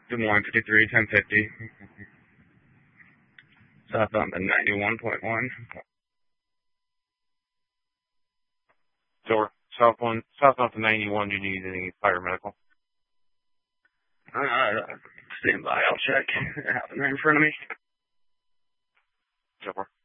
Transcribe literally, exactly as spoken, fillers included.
Des Moines fifty-three, ten fifty. South on the ninety-one point one. So south one, south on the ninety-one. Do you need any fire medical? Uh, stand by. I'll check. I have it right in front of me. So far.